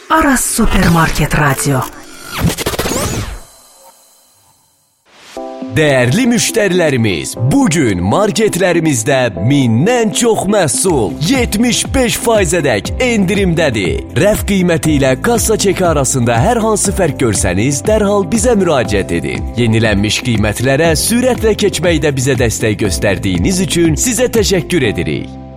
Aras Supermarket Radio. Dəyərli müştərilərimiz, bugün marketlərimizdə 1000-dən çox məhsul 75%-ədək endirimdədir. Rəf qiyməti ilə kassa çeki arasında hər hansı fərq görsəniz, dərhal bizə müraciət edin. Yenilənmiş qiymətlərə sürətlə keçməkdə bizə dəstək göstərdiyiniz üçün sizə təşəkkür edirik.